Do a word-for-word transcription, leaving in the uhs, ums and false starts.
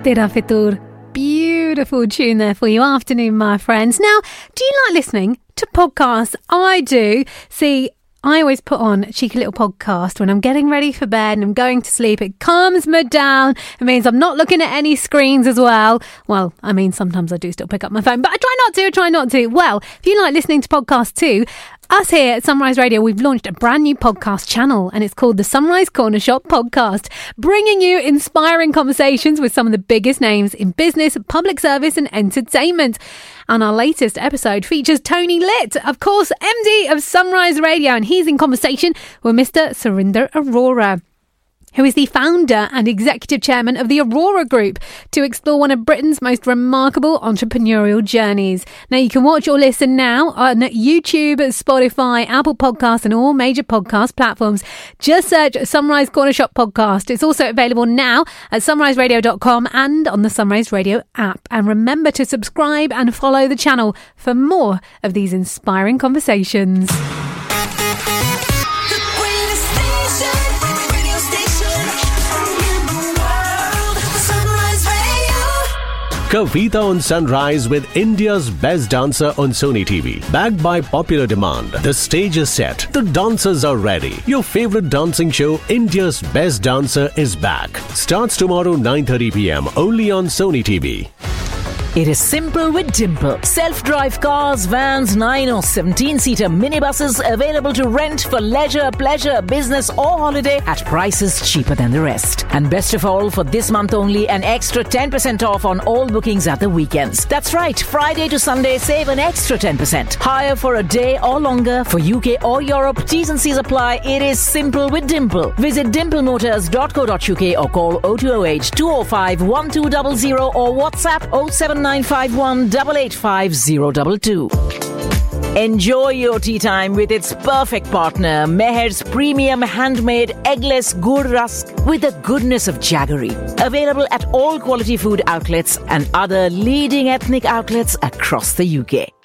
Tera Fitur. Beautiful tune there for you. Afternoon, my friends. Now, do you like listening to podcasts? I do. See, I always put on a cheeky little podcast when I'm getting ready for bed and I'm going to sleep. It calms me down. It means I'm not looking at any screens as well. Well, I mean, sometimes I do still pick up my phone, but I try not to, try not to. Well, if you like listening to podcasts too, us here at Sunrise Radio, we've launched a brand new podcast channel and it's called the Sunrise Corner Shop Podcast, bringing you inspiring conversations with some of the biggest names in business, public service and entertainment. And our latest episode features Tony Litt, of course, M D of Sunrise Radio, and he's in conversation with Mister Surinder Arora, who is the founder and executive chairman of the Aurora Group, to explore one of Britain's most remarkable entrepreneurial journeys. Now, you can watch or listen now on YouTube, Spotify, Apple Podcasts and all major podcast platforms. Just search Sunrise Corner Shop Podcast. It's also available now at sunrise radio dot com and on the Sunrise Radio app. And remember to subscribe and follow the channel for more of these inspiring conversations. Kavita on Sunrise with India's best dancer on Sony T V. Backed by popular demand, the stage is set. The dancers are ready. Your favorite dancing show, India's Best Dancer, is back. Starts tomorrow nine thirty p.m. only on Sony T V. It is simple with Dimple. Self-drive cars, vans, nine or seventeen-seater minibuses available to rent for leisure, pleasure, business or holiday at prices cheaper than the rest. And best of all, for this month only, an extra ten percent off on all bookings at the weekends. That's right, Friday to Sunday, save an extra ten percent. Hire for a day or longer for U K or Europe. T's and C's apply. It is simple with Dimple. Visit dimple motors dot co dot uk or call oh two oh eight, two oh five, one two zero zero or WhatsApp oh seven nine five one eight eight five oh two two. Enjoy your tea time with its perfect partner, Meher's premium handmade eggless gur rusk with the goodness of jaggery. Available at all quality food outlets and other leading ethnic outlets across the U K.